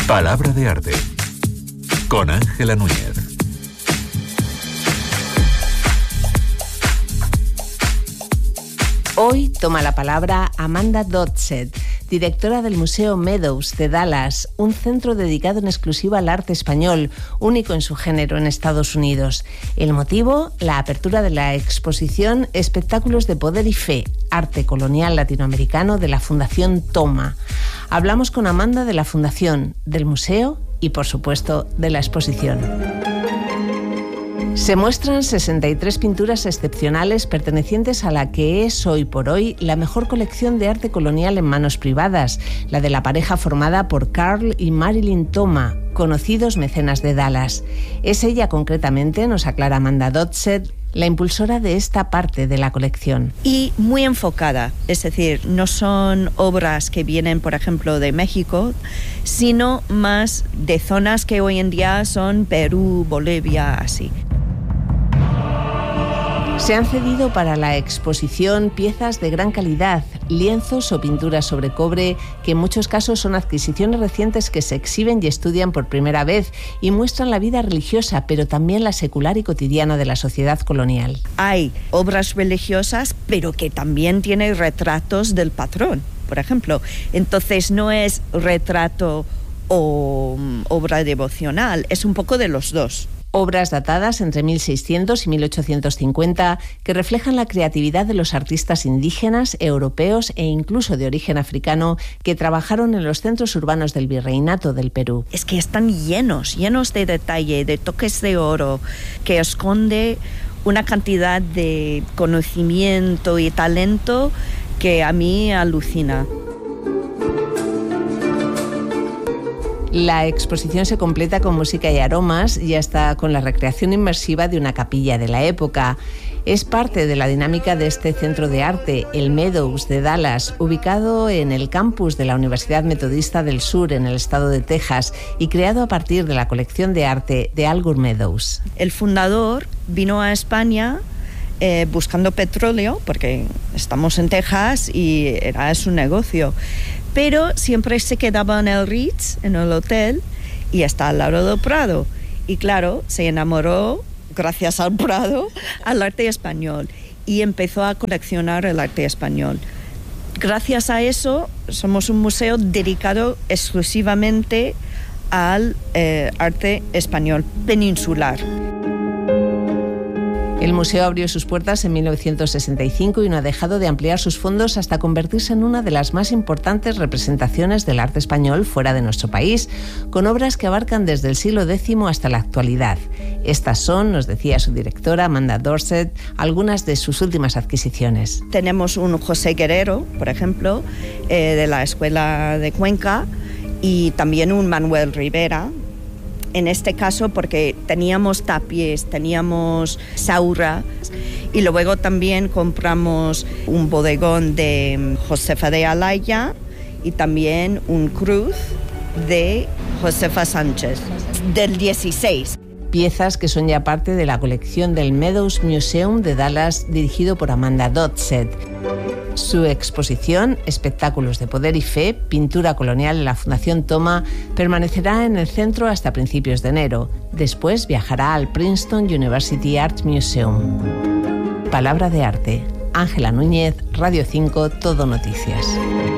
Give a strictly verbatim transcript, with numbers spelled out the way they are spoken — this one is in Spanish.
Palabra de arte con Ángela Núñez. Hoy toma la palabra Amanda Dodseth, directora del Museo Meadows de Dallas, un centro dedicado en exclusiva al arte español, único en su género en Estados Unidos. El motivo, la apertura de la exposición Espectáculos de Poder y Fe, Arte Colonial Latinoamericano de la Fundación Toma. Hablamos con Amanda de la Fundación, del museo y, por supuesto, de la exposición. Se muestran sesenta y tres pinturas excepcionales pertenecientes a la que es hoy por hoy la mejor colección de arte colonial en manos privadas, la de la pareja formada por Carl y Marilyn Toma, conocidos mecenas de Dallas. Es ella concretamente, nos aclara Amanda Dodseth, la impulsora de esta parte de la colección. Y muy enfocada, es decir, no son obras que vienen, por ejemplo, de México, sino más de zonas que hoy en día son Perú, Bolivia, así. Se han cedido para la exposición piezas de gran calidad, lienzos o pinturas sobre cobre, que en muchos casos son adquisiciones recientes que se exhiben y estudian por primera vez y muestran la vida religiosa, pero también la secular y cotidiana de la sociedad colonial. Hay obras religiosas, pero que también tienen retratos del patrón, por ejemplo. Entonces no es retrato o um, obra devocional, es un poco de los dos. Obras datadas entre mil seiscientos y mil ochocientos cincuenta que reflejan la creatividad de los artistas indígenas, europeos e incluso de origen africano que trabajaron en los centros urbanos del Virreinato del Perú. Es que están llenos, llenos de detalle, de toques de oro, que esconde una cantidad de conocimiento y talento que a mí alucina. La exposición se completa con música y aromas y hasta con la recreación inmersiva de una capilla de la época. Es parte de la dinámica de este centro de arte, el Meadows de Dallas, ubicado en el campus de la Universidad Metodista del Sur, en el estado de Texas, y creado a partir de la colección de arte de Al Gore Meadows. El fundador vino a España eh, buscando petróleo, porque estamos en Texas y era su negocio. Pero siempre se quedaba en el Ritz, en el hotel, y está al lado del Prado. Y claro, se enamoró, gracias al Prado, al arte español y empezó a coleccionar el arte español. Gracias a eso, somos un museo dedicado exclusivamente al eh, arte español peninsular. El museo abrió sus puertas en mil novecientos sesenta y cinco y no ha dejado de ampliar sus fondos hasta convertirse en una de las más importantes representaciones del arte español fuera de nuestro país, con obras que abarcan desde el siglo décimo hasta la actualidad. Estas son, nos decía su directora, Amanda Dodseth, algunas de sus últimas adquisiciones. Tenemos un José Guerrero, por ejemplo, eh, de la Escuela de Cuenca, y también un Manuel Rivera. En este caso porque teníamos tapies, teníamos saura, y luego también compramos un bodegón de Josefa de Alaya y también un cruz de Josefa Sánchez del dieciséis. Piezas que son ya parte de la colección del Meadows Museum de Dallas, dirigido por Amanda Dodseth. Su exposición, Espectáculos de Poder y Fe, Pintura Colonial en la Fundación Toma, permanecerá en el centro hasta principios de enero. Después viajará al Princeton University Art Museum. Palabra de arte. Ángela Núñez, Radio cinco, Todo Noticias.